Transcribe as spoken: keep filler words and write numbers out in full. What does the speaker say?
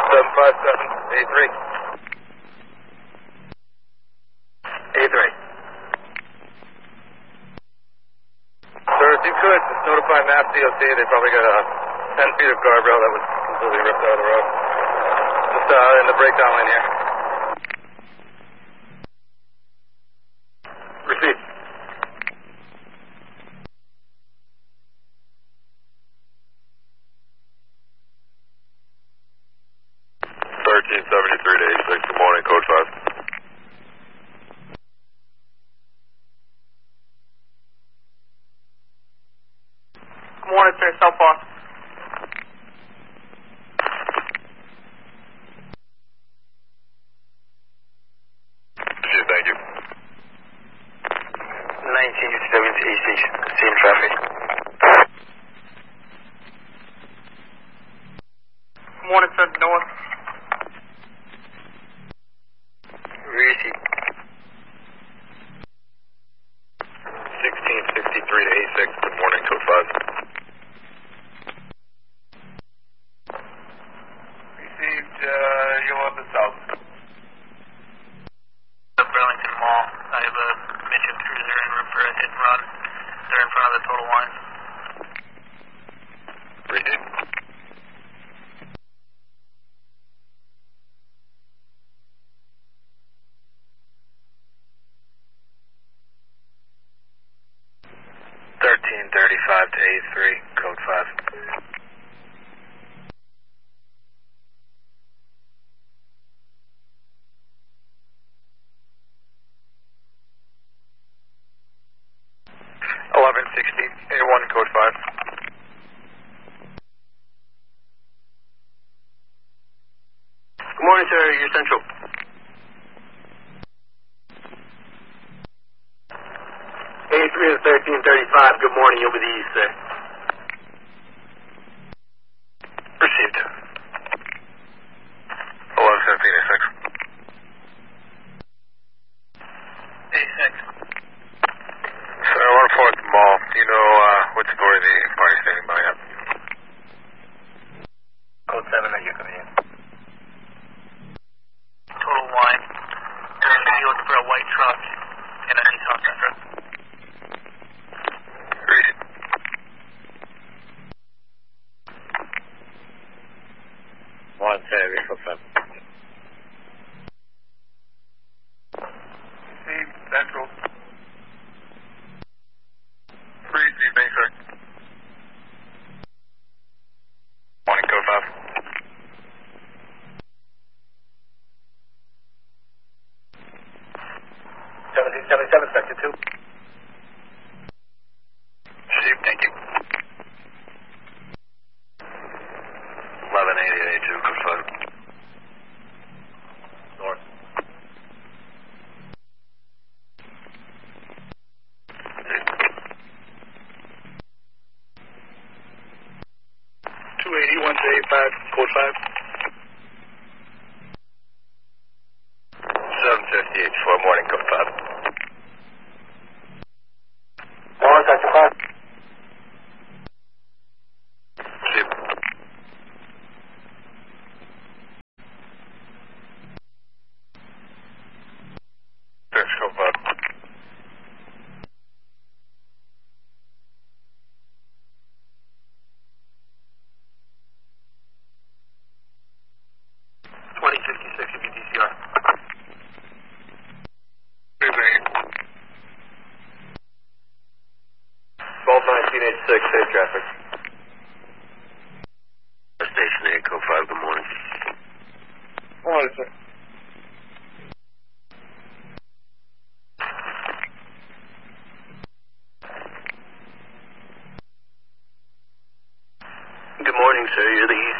seven five seven, A three. A three. Sir, if you could, just notify Mass D O T. They probably got uh, ten feet of guardrail that was completely ripped out of the road. Just uh, in the breakdown lane here. Receive. thirteen seventy-three to eighty-six, good morning, code five. Good morning, sir, southbound. Receive, thank you. nineteen fifty-seven to eighty-six, seeing traffic. Good morning, sir, north. Receive. sixteen sixty-three to eighty-six, good morning, code five. Received, uh, you're on the south. The Burlington Mall. I have a mission cruiser en route for a hit and run. They're in front of the total line. Receive. thirteen thirty-five to eighty-three, code five. eleven sixty, A one, code five. Good morning, sir, you're central. eighty-three to thirteen thirty-five, good morning, you'll be the east, sir. Received. eleven fifteen, A six. A six. Sir, I want to report the mall. Do you know uh, which floor the party standing by at? Code seven, are you coming in? Total line. They're going to be looking for a white truck and a Nissan Sentra. Received. One, seven, vehicle seven. Received, central. Receive, thanks, sir. Morning, code five. seventeen seventy-seven, sector two. Received, thank you. eleven eighty, A two, code five. North. two eighty, one eighty-five, code five. seven fifty, H four, morning, code five. Morning, sector five. Received. Search, code five. twenty fifty-six, should be D C R. twelve nineteen, H six, safe traffic. Station eight, code five, good morning. Morning, sir. Good morning, sir, you're the east.